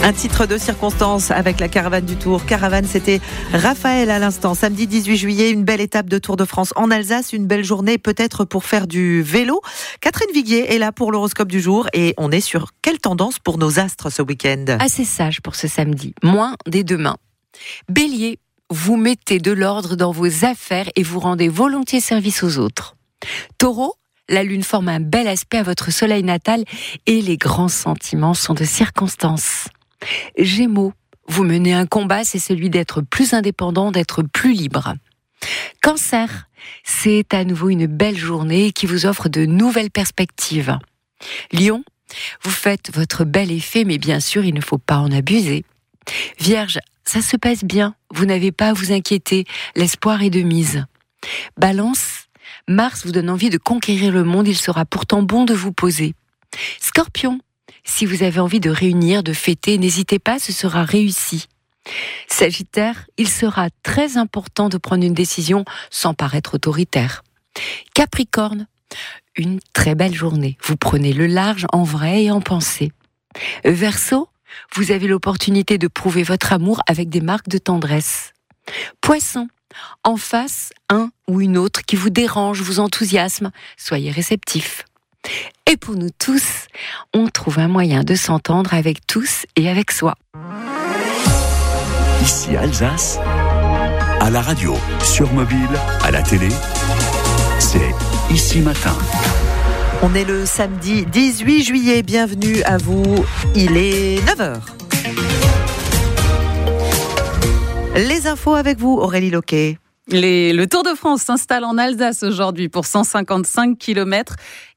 Un titre de circonstance avec la caravane du Tour. Caravane, c'était Raphaël à l'instant. Samedi 18 juillet, une belle étape de Tour de France en Alsace. Une belle journée peut-être pour faire du vélo. Catherine Viguier est là pour l'horoscope du jour. Et on est sur quelle tendance pour nos astres ce week-end ? Assez sage pour ce samedi. Moins dès demain. Bélier, vous mettez de l'ordre dans vos affaires et vous rendez volontiers service aux autres. Taureau, la lune forme un bel aspect à votre soleil natal et les grands sentiments sont de circonstance. Gémeaux, vous menez un combat, c'est celui d'être plus indépendant, d'être plus libre. Cancer, c'est à nouveau une belle journée qui vous offre de nouvelles perspectives. Lion, vous faites votre bel effet, mais bien sûr, il ne faut pas en abuser. Vierge, ça se passe bien, vous n'avez pas à vous inquiéter, l'espoir est de mise. Balance, Mars vous donne envie de conquérir le monde, il sera pourtant bon de vous poser. Scorpion, si vous avez envie de réunir, de fêter, n'hésitez pas, ce sera réussi. Sagittaire, il sera très important de prendre une décision sans paraître autoritaire. Capricorne, une très belle journée, vous prenez le large en vrai et en pensée. Verseau, vous avez l'opportunité de prouver votre amour avec des marques de tendresse. Poisson, en face, un ou une autre qui vous dérange, vous enthousiasme, soyez réceptif. Et pour nous tous, on trouve un moyen de s'entendre avec tous et avec soi. Ici Alsace, à la radio, sur mobile, à la télé, c'est Ici Matin. On est le samedi 18 juillet, bienvenue à vous, il est 9h. Les infos avec vous, Aurélie Loquet. Le Tour de France s'installe en Alsace aujourd'hui pour 155 km.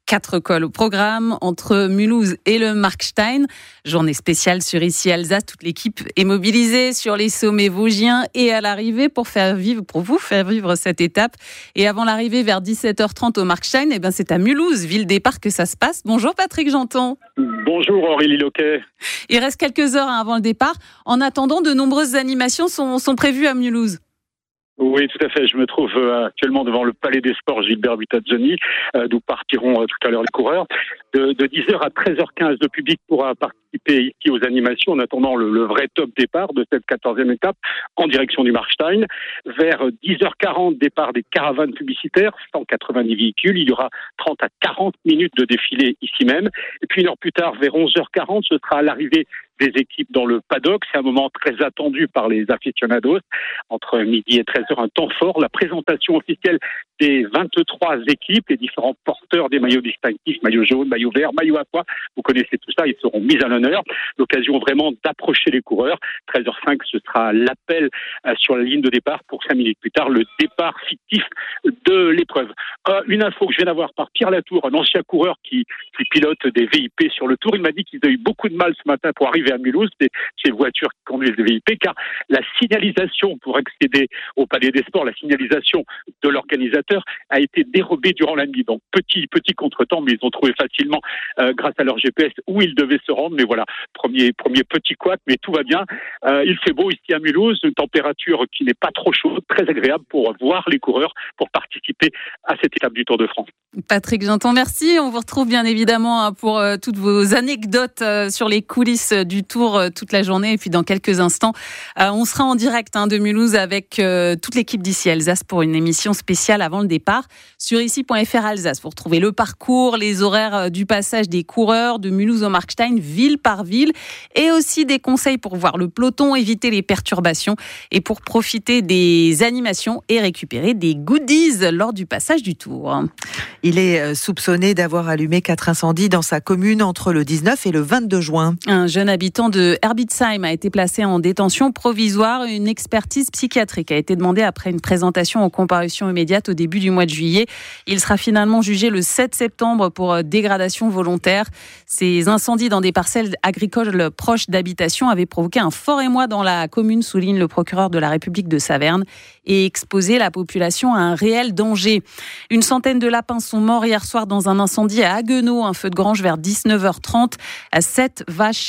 4 cols au programme entre Mulhouse et le Markstein. Journée spéciale sur Ici Alsace. Toute l'équipe est mobilisée sur les sommets vosgiens et à l'arrivée pour vous faire vivre cette étape. Et avant l'arrivée vers 17h30 au Markstein, c'est à Mulhouse, ville départ, que ça se passe. Bonjour Patrick Janton. Bonjour Aurélie Loquet. Il reste quelques heures avant le départ. En attendant, de nombreuses animations sont prévues à Mulhouse. Oui, tout à fait. Je me trouve actuellement devant le Palais des Sports Gilbert Buitazzoni, d'où partiront tout à l'heure les coureurs. De 10h à 13h15, le public pourra participer ici aux animations en attendant le vrai top départ de cette 14e étape en direction du Markstein. Vers 10h40, départ des caravanes publicitaires, 190 véhicules. Il y aura 30 à 40 minutes de défilé ici même. Et puis une heure plus tard, vers 11h40, ce sera l'arrivée des équipes dans le paddock. C'est un moment très attendu par les aficionados. Entre midi et 13h, un temps fort. La présentation officielle des 23 équipes, les différents porteurs des maillots distinctifs, maillot jaune, maillot vert, maillot aqua. Vous connaissez tout ça, ils seront mis à l'honneur. L'occasion vraiment d'approcher les coureurs. 13h05, ce sera l'appel sur la ligne de départ pour 5 minutes plus tard, le départ fictif de l'épreuve. Une info que je viens d'avoir par Pierre Latour, un ancien coureur qui pilote des VIP sur le Tour. Il m'a dit qu'ils ont eu beaucoup de mal ce matin pour arriver à Mulhouse, ces voitures qui conduisent des VIP, car la signalisation pour accéder au Palais des Sports, la signalisation de l'organisateur a été dérobée durant la nuit. Donc petit contretemps, mais ils ont trouvé facilement grâce à leur GPS où ils devaient se rendre. Mais voilà, premier petit couac, mais tout va bien. Il fait beau ici à Mulhouse, une température qui n'est pas trop chaude, très agréable pour voir les coureurs, pour participer à cette étape du Tour de France. Patrick Janton, merci. On vous retrouve bien évidemment pour toutes vos anecdotes sur les coulisses du Tour toute la journée. Et puis dans quelques instants, on sera en direct de Mulhouse avec toute l'équipe d'Ici Alsace pour une émission spéciale avant le départ sur ici.fr Alsace. Vous retrouvez le parcours, les horaires du passage des coureurs de Mulhouse au Markstein, ville par ville, et aussi des conseils pour voir le peloton, éviter les perturbations et pour profiter des animations et récupérer des goodies lors du passage du Tour. Il est soupçonné d'avoir allumé 4 incendies dans sa commune entre le 19 et le 22 juin. Un jeune habitant de Herbitsheim a été placé en détention provisoire. Une expertise psychiatrique a été demandée après une présentation en comparution immédiate au début du mois de juillet. Il sera finalement jugé le 7 septembre pour dégradation volontaire. Ces incendies dans des parcelles agricoles proches d'habitations avaient provoqué un fort émoi dans la commune, souligne le procureur de la République de Saverne, et exposé la population à un réel danger. Une centaine de lapins sont morts hier soir dans un incendie à Haguenau, un feu de grange vers 19h30. 7 vaches et 2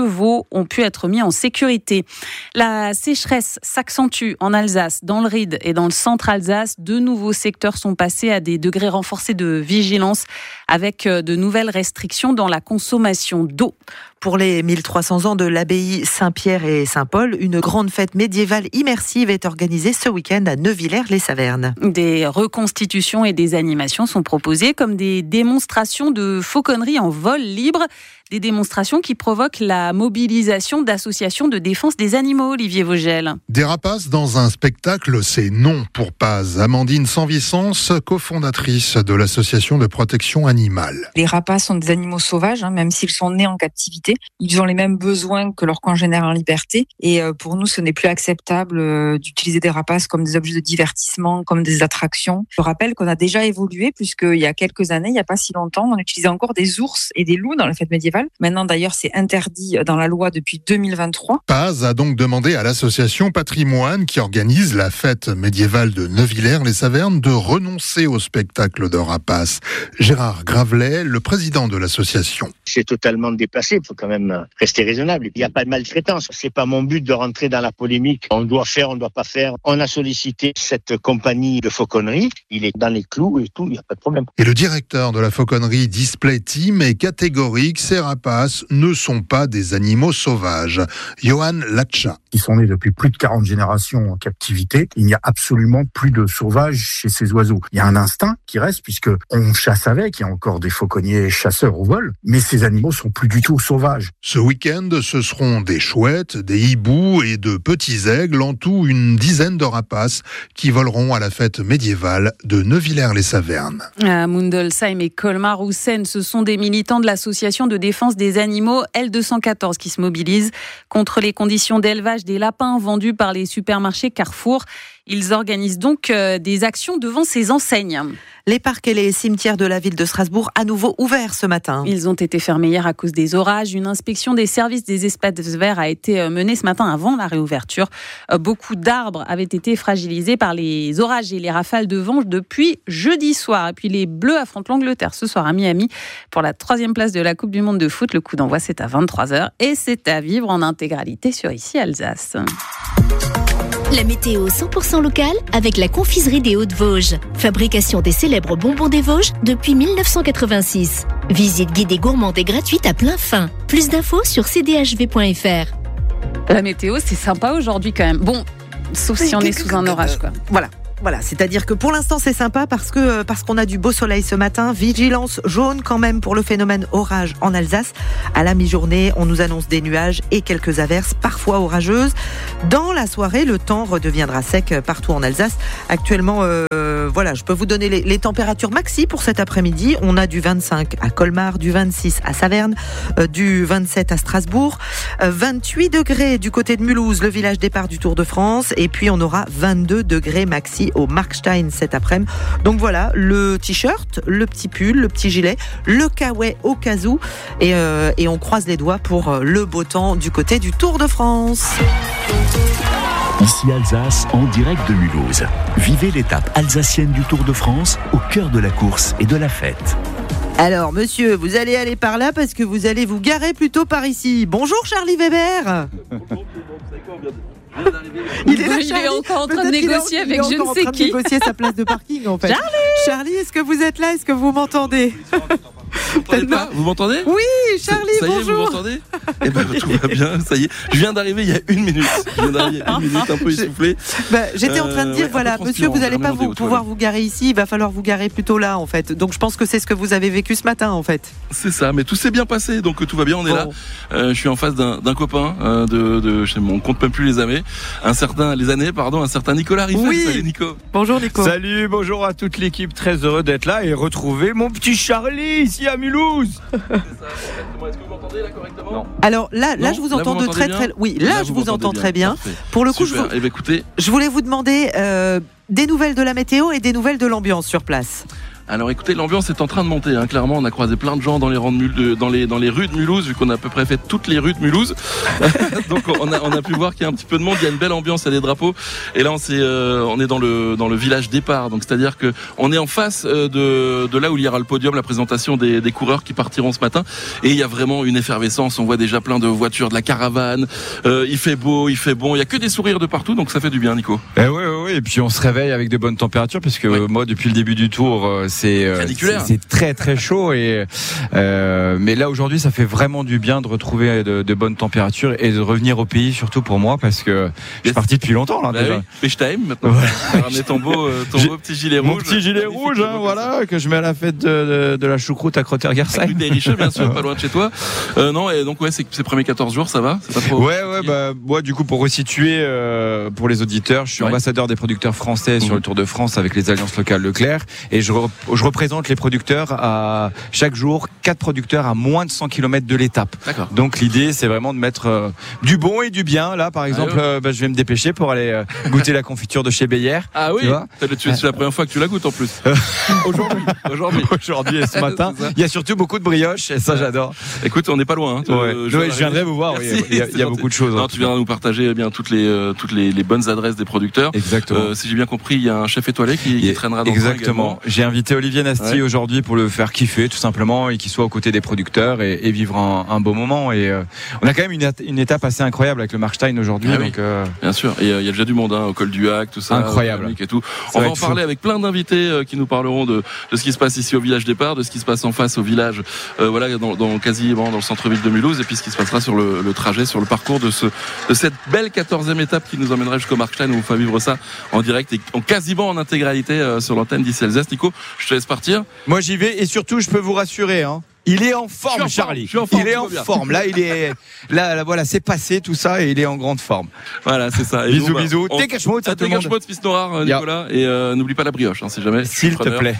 veaux ont pu être mis en sécurité. La sécheresse s'accentue en Alsace, dans le Ried et dans le centre Alsace. 2 nouveaux secteurs sont passés à des degrés renforcés de vigilance avec de nouvelles restrictions dans la consommation d'eau. Pour les 1300 ans de l'abbaye Saint-Pierre et Saint-Paul, une grande fête médiévale immersive est organisée ce week-end à Neuvillers-les-Savernes. Des reconstitutions et des animations sont proposées comme des démonstrations de fauconnerie en vol libre. Des démonstrations qui provoquent la mobilisation d'associations de défense des animaux, Olivier Vogel. Des rapaces dans un spectacle, c'est non pour Paz. Amandine Sanvicence, cofondatrice de l'association de protection animale. Les rapaces sont des animaux sauvages, même s'ils sont nés en captivité. Ils ont les mêmes besoins que leurs congénères en liberté. Et pour nous, ce n'est plus acceptable d'utiliser des rapaces comme des objets de divertissement, comme des attractions. Je rappelle qu'on a déjà évolué, puisqu'il y a quelques années, il n'y a pas si longtemps, on utilisait encore des ours et des loups dans la fête médiévale. Maintenant, d'ailleurs, c'est interdit dans la loi depuis 2023. Paz a donc demandé à l'association Patrimoine, qui organise la fête médiévale de Neuvillers-les-Savernes, de renoncer au spectacle de rapaces. Gérard Gravelet, le président de l'association. C'est totalement déplacé, il faut quand même rester raisonnable. Il n'y a pas de maltraitance. C'est pas mon but de rentrer dans la polémique. On doit faire, on ne doit pas faire. On a sollicité cette compagnie de fauconnerie. Il est dans les clous et tout, il n'y a pas de problème. Et le directeur de la fauconnerie Display Team est catégorique. Ces rapaces ne sont pas des animaux sauvages. Johan Latcha. Ils sont nés depuis plus de 40 générations en captivité. Il n'y a absolument plus de sauvages chez ces oiseaux. Il y a un instinct qui reste puisque on chasse avec. Il y a encore des fauconniers chasseurs au vol. Mais ces animaux sont plus du tout sauvages. Ce week-end, ce seront des chouettes, des hiboux et de petits aigles, en tout une dizaine de rapaces qui voleront à la fête médiévale de Neuvillers-les-Savernes. À Mundelsheim et Colmar-Houssen, ce sont des militants de l'association de défense des animaux L214 qui se mobilisent contre les conditions d'élevage des lapins vendus par les supermarchés Carrefour. Ils organisent donc des actions devant ces enseignes. Les parcs et les cimetières de la ville de Strasbourg à nouveau ouverts ce matin. Ils ont été fermés hier à cause des orages. Une inspection des services des espaces verts a été menée ce matin avant la réouverture. Beaucoup d'arbres avaient été fragilisés par les orages et les rafales de vent depuis jeudi soir. Et puis les Bleus affrontent l'Angleterre ce soir à Miami pour la 3e place de la Coupe du Monde de foot. Le coup d'envoi, c'est à 23h et c'est à vivre en intégralité sur Ici Alsace. La météo 100% locale avec la confiserie des Hauts-de-Vosges. Fabrication des célèbres bonbons des Vosges depuis 1986. Visite guidée gourmande et gratuite à plein fin. Plus d'infos sur cdhv.fr. La météo, c'est sympa aujourd'hui quand même. Bon, sauf si on est sous un orage, quoi. Voilà, c'est-à-dire que pour l'instant c'est sympa parce qu'on a du beau soleil ce matin. Vigilance jaune quand même pour le phénomène orage en Alsace. À la mi-journée, on nous annonce des nuages et quelques averses, parfois orageuses. Dans la soirée, le temps redeviendra sec partout en Alsace. Actuellement, je peux vous donner les températures maxi pour cet après-midi. On a du 25 à Colmar, du 26 à Saverne, du 27 à Strasbourg, 28 degrés du côté de Mulhouse, le village départ du Tour de France, et puis on aura 22 degrés maxi au Markstein cet après-midi. Donc voilà, le t-shirt, le petit pull, le petit gilet, le kawaii au cas où, et on croise les doigts pour le beau temps du côté du Tour de France. Ici Alsace, en direct de Mulhouse. Vivez l'étape alsacienne du Tour de France au cœur de la course et de la fête. Alors, monsieur, vous allez aller par là parce que vous allez vous garer plutôt par ici. Bonjour, Charlie Weber. Il est encore en train de négocier avec je ne sais qui. Négocier sa place de parking en fait. Charlie, est-ce que vous êtes là? Est-ce que vous m'entendez? Vous m'entendez? Oui, Charlie, ça y est, bonjour. vous m'entendez? Eh ben, tout va bien, ça y est. Je viens d'arriver il y a 1 minute. Un peu essoufflé. J'étais en train de dire, monsieur, vous n'allez pas pouvoir vous garer ici, il va falloir vous garer plutôt là, en fait. Donc, je pense que c'est ce que vous avez vécu ce matin, en fait. C'est ça, mais tout s'est bien passé, donc tout va bien, on est là. Je suis en face d'un copain, on compte même plus les années, un certain Nicolas Riffel. Oui. Salut Nico. Bonjour Nico. Salut, bonjour à toute l'équipe, très heureux d'être là et retrouver mon petit Charlie ici à Mulhouse. Est-ce que vous m'entendez là correctement? Non. Alors là je vous entends de très très... Oui, là je vous entends très bien. Parfait. Pour le coup, écoutez, je voulais vous demander des nouvelles de la météo et des nouvelles de l'ambiance sur place. Alors écoutez, l'ambiance est en train de monter. Clairement, on a croisé plein de gens dans les rangs dans les rues de Mulhouse, vu qu'on a à peu près fait toutes les rues de Mulhouse. Donc on a pu voir qu'il y a un petit peu de monde. Il y a une belle ambiance, il y a des drapeaux. Et là, on est dans le village départ. Donc c'est-à-dire que on est en face de là où il y aura le podium, la présentation des coureurs qui partiront ce matin. Et il y a vraiment une effervescence. On voit déjà plein de voitures, de la caravane. Il fait beau, il fait bon. Il y a que des sourires de partout, donc ça fait du bien, Nico. Oui. Et puis on se réveille avec de bonnes températures, parce que moi, depuis le début du tour, c'est très très chaud. Mais là aujourd'hui, ça fait vraiment du bien de retrouver de bonnes températures et de revenir au pays, surtout pour moi, parce que je suis parti depuis longtemps là déjà. Mais je t'aime maintenant. Tu as ramené ton beau petit gilet rouge. Mon petit gilet rouge, voilà, que je mets à la fête de la choucroute à Crotter-Garsay. Des Richeux, bien sûr, pas loin de chez toi. Non, et donc ces premiers 14 jours, ça va, c'est pas trop. Moi, du coup, pour resituer pour les auditeurs, je suis ambassadeur des producteurs français sur le Tour de France avec les alliances locales Leclerc, et je représente les producteurs à chaque jour, 4 producteurs à moins de 100 km de l'étape. D'accord. Donc l'idée, c'est vraiment de mettre du bon et du bien. Là, par exemple, je vais me dépêcher pour aller goûter la confiture de chez Beyer. Ah oui, c'est la première fois que tu la goûtes en plus. Aujourd'hui et ce matin, il y a surtout beaucoup de brioches, et ça j'adore. Écoute, on n'est pas loin. Je viendrai vous voir. Il y a beaucoup de choses. Non, tu viendras nous partager bien toutes les bonnes adresses des producteurs. Exactement. Si j'ai bien compris, il y a un chef étoilé qui traînera dans le coin. Exactement. J'ai invité Olivier Nasty aujourd'hui pour le faire kiffer tout simplement, et qu'il soit aux côtés des producteurs et vivre un beau moment. Et on a quand même une étape assez incroyable avec le Markstein aujourd'hui. Donc, bien sûr. Et il y a déjà du monde au col du Hac, tout ça. Incroyable. Et tout. On va en parler avec plein d'invités qui nous parleront de ce qui se passe ici au village départ, de ce qui se passe en face au village, quasiment dans le centre-ville de Mulhouse, et puis ce qui se passera sur le trajet, sur le parcours de cette belle 14e étape qui nous emmènera jusqu'au Markstein, où on va vivre ça en direct et quasiment en intégralité sur l'antenne d'ici Alsace. Nico, je te laisse partir. Moi j'y vais, et surtout je peux vous rassurer, il est en forme, Charlie. Il est en forme. Là, voilà, c'est passé tout ça, et il est en grande forme. Voilà, c'est ça. Et bisous. T'es Dégage-moi, Fils Noir, Nicolas, et n'oublie pas la brioche, si jamais. S'il te plaît.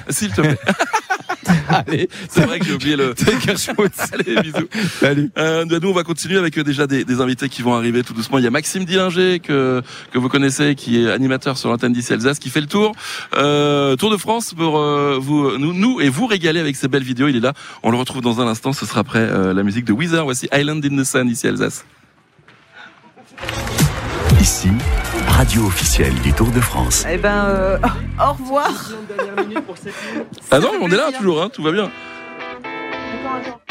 Allez, c'est vrai que j'ai oublié le. Allez, bisous. Salut. Nous, on va continuer avec déjà des invités qui vont arriver tout doucement. Il y a Maxime Dillinger que vous connaissez, qui est animateur sur l'antenne d'ici Alsace, qui fait le tour de France pour nous et vous régaler avec ces belles vidéos. Il est là. On le retrouve dans un instant. Ce sera après la musique de Weezer. Voici Island in the Sun ici Alsace. Ici, radio officielle du Tour de France. Au revoir. Ah non, on est là toujours, tout va bien. Attends.